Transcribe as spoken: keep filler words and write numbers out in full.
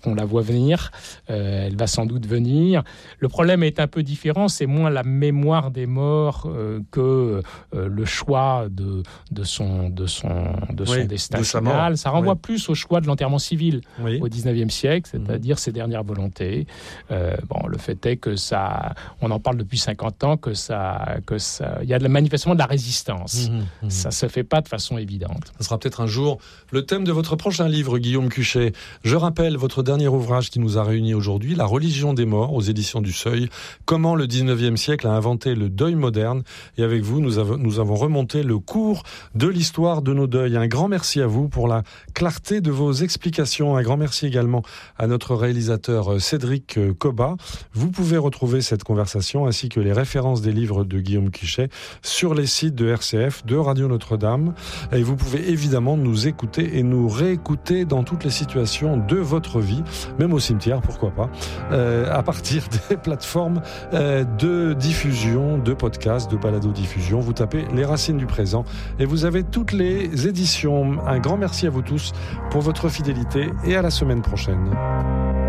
qu'on la voit venir, euh, elle va sans doute venir. Le problème est un peu différent, c'est moins la mémoire des morts euh, que euh, le choix de, de son, de son, de son oui, destin de final. Ça renvoie oui. plus au choix de l'enterrement civil oui. au dix-neuvième siècle, c'est-à-dire mmh. ses dernières volontés. Euh, bon, le fait est que ça, on en parle depuis cinquante ans, que ça, que ça, il y a de, manifestement de la résistance. Mmh, mmh. Ça se fait pas de façon évidente. Ce sera peut-être un jour le thème de votre prochain livre, Guillaume Cuchet. Je rappelle votre dernier ouvrage qui nous a réunis aujourd'hui, La religion des morts, aux éditions du Seuil. Comment le dix-neuvième siècle a inventé le deuil moderne. Et avec vous, nous avons, nous avons remonté le cours de l'histoire de nos deuils. Un grand merci à vous pour la clarté de vos explications. Un grand merci également à notre réalisateur Cédric Cobat. Vous pouvez retrouver cette conversation ainsi que les références des livres de Guillaume Cuchet sur les sites de R C F, de Radio Notre-Dame. Et vous pouvez évidemment nous écouter et nous réécouter dans toutes les situations de votre vie, même au cimetière, pourquoi pas, euh, à partir des plateformes euh, de diffusion, de podcasts, de balado-diffusion. Vous tapez Les Racines du Présent et vous avez toutes les éditions. Un grand merci à vous tous pour votre fidélité et à la semaine prochaine.